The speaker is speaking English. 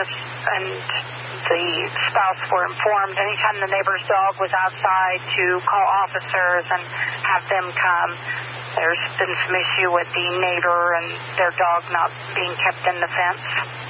witness and the spouse were informed anytime the neighbor's dog was outside to call officers and have them come. There's been some issue with the neighbor and their dog not being kept in the fence.